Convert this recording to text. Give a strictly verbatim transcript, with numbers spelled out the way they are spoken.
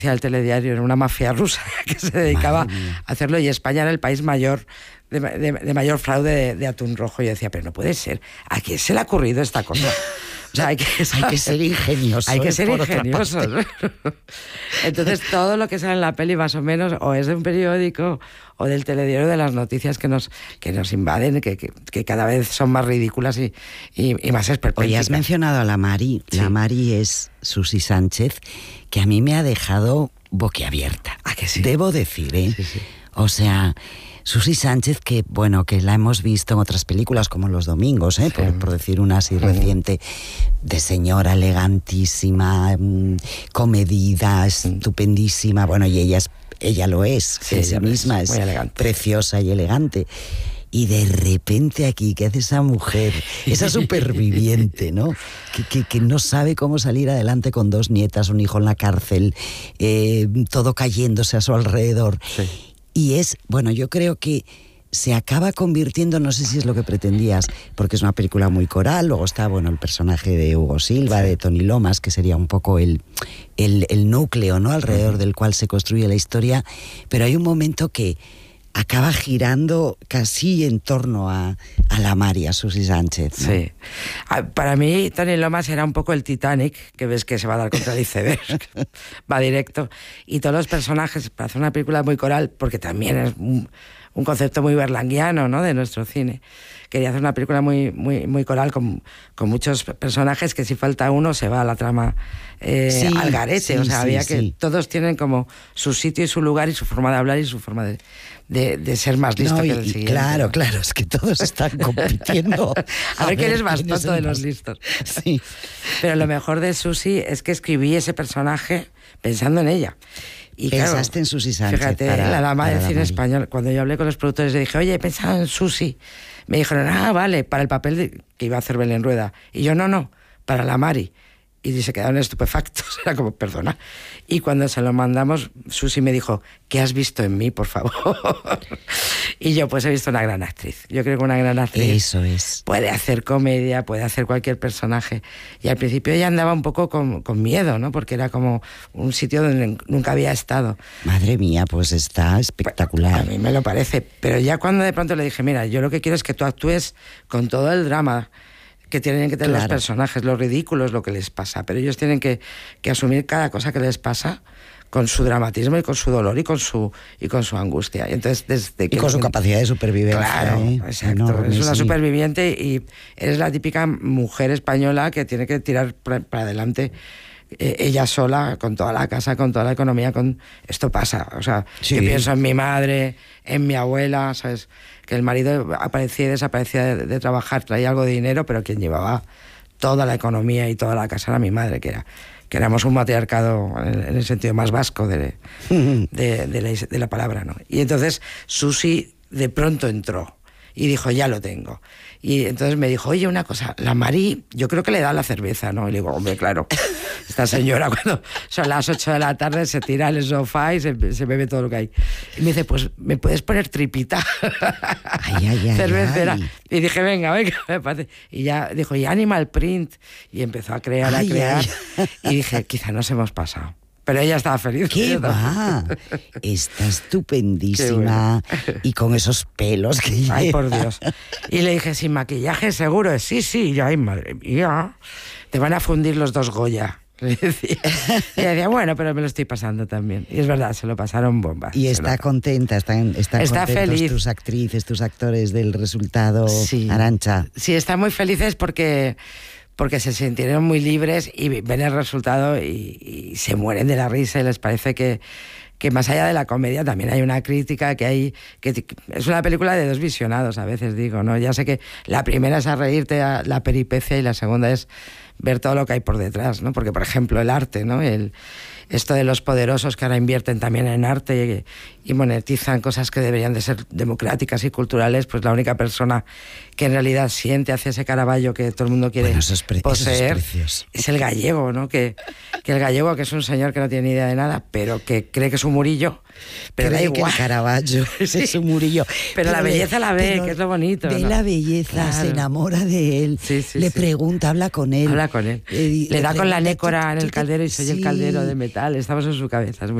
el telediario era una mafia rusa que se dedicaba a hacerlo, y España era el país mayor de, de, de mayor fraude de, de atún rojo. Yo decía, pero no puede ser, ¿a quién se le ha ocurrido esta cosa? O sea, hay que, hay que ser ingenioso. Hay que ser ¿eh? ingenioso. Entonces, todo lo que sale en la peli, más o menos, o es de un periódico o del telediario, de las noticias que nos, que nos invaden, que, que, que cada vez son más ridículas y, y, y más esperpénticas. Oye, has mencionado a la Mari. Sí. La Mari es Susi Sánchez, que a mí me ha dejado boquiabierta. ¿A que sí? Debo decir, ¿eh? Sí, sí. O sea, Susi Sánchez, que bueno, que la hemos visto en otras películas como Los Domingos, ¿eh? Sí. por, por decir una así uh-huh. reciente, de señora elegantísima, mmm, comedida, estupendísima. Bueno, y ella es, ella lo es, sí, en sí misma, es, es preciosa y elegante. Y de repente aquí, ¿qué hace esa mujer? Esa superviviente, ¿no? Que, que, que no sabe cómo salir adelante con dos nietas, un hijo en la cárcel, eh, todo cayéndose a su alrededor. Sí. Y es, bueno, yo creo que se acaba convirtiendo, no sé si es lo que pretendías, porque es una película muy coral. Luego está, bueno, el personaje de Hugo Silva, sí. de Tony Lomas, que sería un poco el, el, el núcleo, ¿no? Alrededor uh-huh. del cual se construye la historia. Pero hay un momento que acaba girando casi en torno a, a la Mari, a Susi Sánchez, ¿no? Sí. Para mí, Tony Lomas era un poco el Titanic, que ves que se va a dar contra el iceberg, va directo. Y todos los personajes, para hacer una película muy coral, porque también es un, un concepto muy berlanguiano, ¿no?, de nuestro cine. Quería hacer una película muy, muy, muy coral, con, con muchos personajes que si falta uno se va a la trama eh, sí, al garete. Sí, o sea, sí, había que sí. todos tienen como su sitio y su lugar y su forma de hablar y su forma de, de, de ser más listo no, que el y, siguiente. Claro, ¿no? claro, es que todos están compitiendo. a, a ver quién es más tonto de los listos. Sí. Pero lo mejor de Susi es que escribí ese personaje pensando en ella. Y pensaste claro, en Susi Sánchez. Fíjate, para, la dama del cine Mari. español. Cuando yo hablé con los productores, le dije, oye, he pensado en Susi. Me dijeron, ah, vale, para el papel de, que iba a hacer Belén Rueda. Y yo, no, no, para la Mari. Y se quedaron estupefactos. Era como, perdona. Y cuando se lo mandamos, Susi me dijo, ¿qué has visto en mí, por favor? Y yo, pues he visto una gran actriz. Yo creo que una gran actriz Eso es. puede hacer comedia, puede hacer cualquier personaje. Y al principio ella andaba un poco con, con miedo, ¿no? Porque era como un sitio donde nunca había estado. Madre mía, pues está espectacular. Pues a mí me lo parece. Pero ya cuando de pronto le dije, mira, yo lo que quiero es que tú actúes con todo el drama que tienen que tener claro. los personajes, los ridículos, lo que les pasa, pero ellos tienen que, que asumir cada cosa que les pasa con su dramatismo y con su dolor y con su y con su angustia. Y, entonces, desde que y con su capacidad de supervivencia. Claro, ¿eh? exacto. Enorme, es una sí. superviviente y eres la típica mujer española que tiene que tirar para, para adelante eh, ella sola, con toda la casa, con toda la economía. Con esto pasa. O sea, sí. yo pienso en mi madre, en mi abuela, ¿sabes? Que el marido aparecía y desaparecía de, de trabajar, traía algo de dinero, pero quien llevaba toda la economía y toda la casa era mi madre, que era que éramos un matriarcado en, en el sentido más vasco de, de, de, la, de la palabra, ¿no? Y entonces Susi de pronto entró y dijo, ya lo tengo. Y entonces me dijo, oye, una cosa, la Mari, yo creo que le da la cerveza, ¿no? Y le digo, hombre, claro, esta señora cuando son las ocho de la tarde se tira en el sofá y se, se bebe todo lo que hay. Y me dice, pues, ¿me puedes poner tripita? Ay, ay, ay, cervecera. Ay. Y dije, venga, venga, me parece. Y ya dijo, y Animal Print. Y empezó a crear, ay, a crear. Ay. Y dije, quizá nos hemos pasado. Pero ella estaba feliz. ¿Qué va? Está estupendísima. Bueno. Y con esos pelos que lleva. Ay, por Dios. Y le dije, sin maquillaje seguro. Sí, sí. Y yo, ay, madre mía. Te van a fundir los dos Goya. Le decía. Y decía, bueno, pero me lo estoy pasando también. Y es verdad, se lo pasaron bomba. Y está contenta, están, están está contentos feliz. Tus actrices, tus actores del resultado, sí. Arantxa. Sí, están muy felices porque... porque se sintieron muy libres y ven el resultado y, y se mueren de la risa y les parece que, que más allá de la comedia también hay una crítica, que hay que es una película de dos visionados, a veces digo, ¿no? Ya sé que la primera es a reírte a la peripecia y la segunda es ver todo lo que hay por detrás, ¿no? Porque, por ejemplo, el arte, ¿no? El, esto de los poderosos que ahora invierten también en arte y, y monetizan cosas que deberían de ser democráticas y culturales, pues la única persona que en realidad siente hacia ese Caravaggio que todo el mundo quiere bueno, eso es pre- poseer eso es, es el gallego, ¿no? Que, que el gallego, que es un señor que no tiene ni idea de nada, pero que cree que es un Murillo Pero da cree que igual. el Caravaggio Sí. es un Murillo. Pero la belleza la ve, pero que es lo bonito, Ve ¿no? la belleza, Claro. se enamora de él, Sí, sí, le sí. pregunta, habla con él. Habla con él. Eh, Le da con la pregunta, nécora ¿tú- en tú el qué- caldero y soy el sí. caldero de metal. Estamos en su cabeza. Es muy